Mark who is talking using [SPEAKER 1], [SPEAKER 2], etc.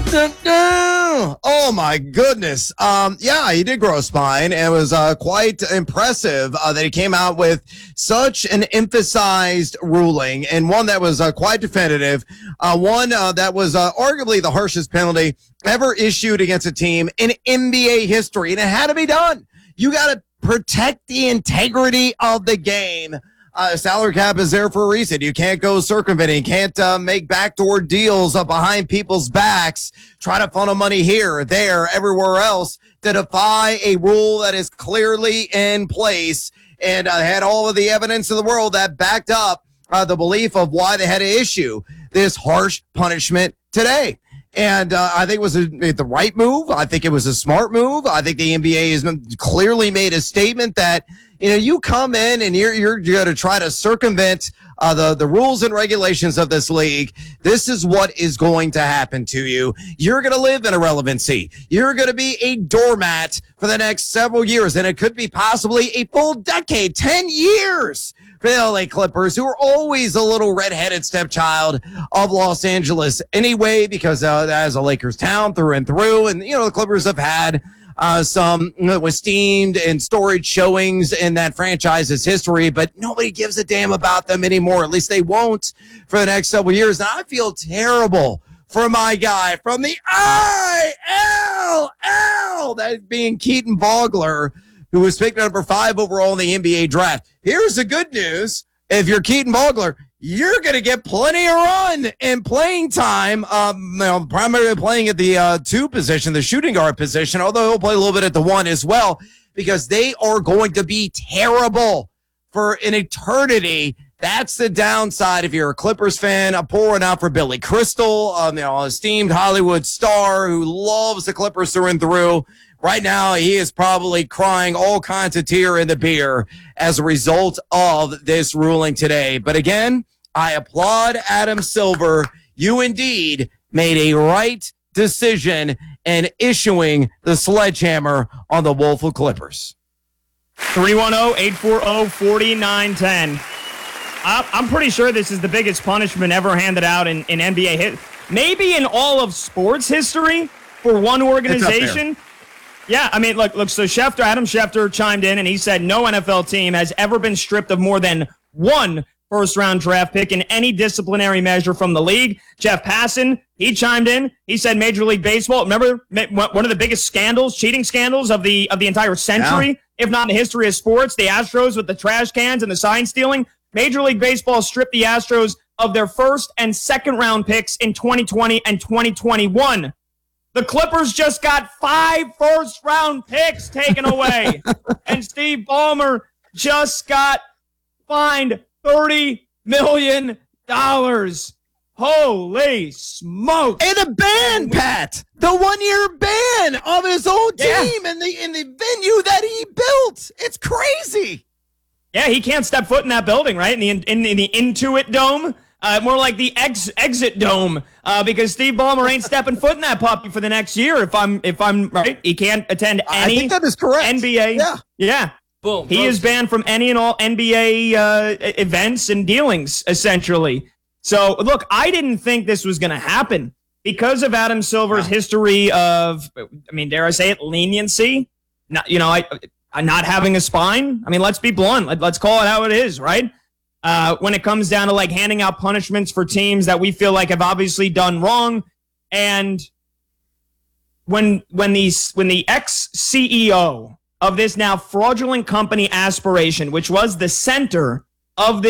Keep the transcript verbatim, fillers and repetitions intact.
[SPEAKER 1] Oh my goodness. Um, yeah, he did grow a spine, and it was uh, quite impressive uh, that he came out with such an emphasized ruling, and one that was uh, quite definitive, uh, one uh, that was uh, arguably the harshest penalty ever issued against a team in N B A history, and it had to be done. You got to protect the integrity of the game. Uh, salary cap is there for a reason. You can't go circumventing. You can't uh, make backdoor deals uh, behind people's backs, try to funnel money here, there, everywhere else to defy a rule that is clearly in place, and uh, had all of the evidence in the world that backed up uh, the belief of why they had to issue this harsh punishment today. And uh, I think it was a, the right move. I think it was a smart move. I think the N B A has clearly made a statement that, you know, you come in and you're you're going to try to circumvent uh, the the rules and regulations of this league. This is what is going to happen to you. You're going to live in irrelevancy. You're going to be a doormat for the next several years, and it could be possibly a full decade, ten years. For the L A Clippers, who are always a little redheaded stepchild of Los Angeles anyway, because uh, that is a Lakers town through and through. And, you know, the Clippers have had uh, some you know, esteemed and storied showings in that franchise's history, but nobody gives a damn about them anymore. At least they won't for the next several years. And I feel terrible for my guy from the I L L, that being Keaton Vogler, who was picked number five overall in the N B A draft. Here's the good news. If you're Keaton Vogler, you're going to get plenty of run and playing time, um, you know, primarily playing at the uh, two position, the shooting guard position, although he'll play a little bit at the one as well, because they are going to be terrible for an eternity. That's the downside if you're a Clippers fan. I'm pouring out for Billy Crystal, um, you know, esteemed Hollywood star who loves the Clippers through and through. Right now, he is probably crying all kinds of tear in the beer as a result of this ruling today. But again, I applaud Adam Silver. You indeed made a right decision in issuing the sledgehammer on the woeful Clippers.
[SPEAKER 2] three one zero, eight four zero, four nine one zero. I'm pretty sure this is the biggest punishment ever handed out in, in N B A hit. Maybe in all of sports history for one organization. Yeah, I mean, look, look. So Schefter, Adam Schefter chimed in and he said no N F L team has ever been stripped of more than one first-round draft pick in any disciplinary measure from the league. Jeff Passan, he chimed in. He said Major League Baseball. Remember one of the biggest scandals, cheating scandals of the of the entire century, yeah. if not in the history of sports. The Astros with the trash cans and the sign stealing. Major League Baseball stripped the Astros of their first and second-round picks in twenty twenty and twenty twenty-one. The Clippers just got five first-round picks taken away. And Steve Ballmer just got fined thirty million dollars. Holy smoke.
[SPEAKER 1] And a ban, Pat. The one-year ban of his own team
[SPEAKER 2] yeah.
[SPEAKER 1] in the in the venue that he built. It's crazy.
[SPEAKER 2] Yeah, he can't step foot in that building, right? In the in, in the Intuit Dome. Uh, more like the ex- exit dome, uh, because Steve Ballmer ain't stepping foot in that puppy for the next year. If I'm, if I'm right, he can't attend any.
[SPEAKER 1] I think that is correct.
[SPEAKER 2] N B A.
[SPEAKER 1] Yeah,
[SPEAKER 2] yeah.
[SPEAKER 3] Boom.
[SPEAKER 2] He is banned from any and all N B A uh, events and dealings, essentially. So, look, I didn't think this was going to happen because of Adam Silver's no. history of, I mean, dare I say it, leniency. Not, you know, I, I not having a spine. I mean, let's be blunt. Let, let's call it how it is, right? Uh, when it comes down to like handing out punishments for teams that we feel like have obviously done wrong. And when, when these, when the ex-C E O of this now fraudulent company Aspiration, which was the center of this